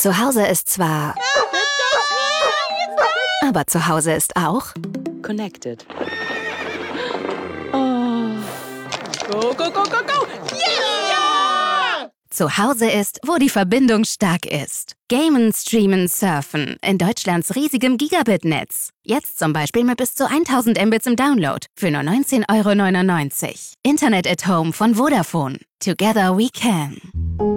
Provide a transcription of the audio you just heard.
Zu Hause ist zwar... Aber zu Hause ist auch... Connected. Oh. Go, go, go, go, go! Yeah! Zu Hause ist, wo die Verbindung stark ist. Gamen, streamen, surfen. In Deutschlands riesigem Gigabit-Netz. Jetzt zum Beispiel mit bis zu 1000 Mbits im Download. Für nur 19,99 €. Internet at Home von Vodafone. Together we can.